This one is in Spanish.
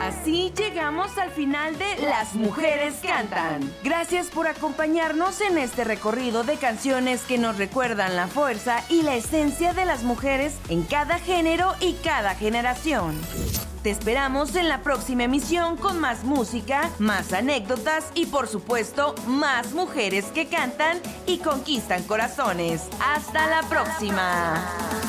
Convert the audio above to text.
Así llegamos al final de Las Mujeres Cantan. Gracias por acompañarnos en este recorrido de canciones que nos recuerdan la fuerza y la esencia de las mujeres en cada género y cada generación. Te esperamos en la próxima emisión con más música, más anécdotas y por supuesto más mujeres que cantan y conquistan corazones. ¡Hasta la próxima!